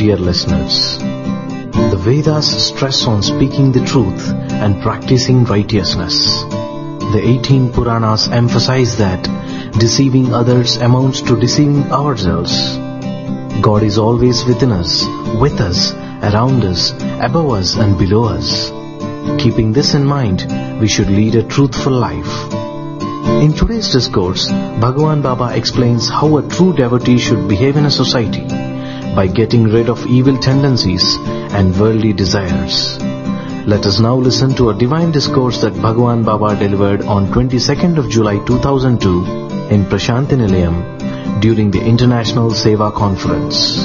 Dear listeners, the Vedas stress on speaking the truth and practicing righteousness. The 18 Puranas emphasize that deceiving others amounts to deceiving ourselves. God is always within us, with us, around us, above us and below us. Keeping this in mind, we should lead a truthful life. In today's discourse, Bhagavan Baba explains how a true devotee should behave in a society by getting rid of evil tendencies and worldly desires. Let us now listen to a divine discourse that Bhagavan Baba delivered on 22nd of July 2002 in Prashanti Nilayam during the International Seva Conference.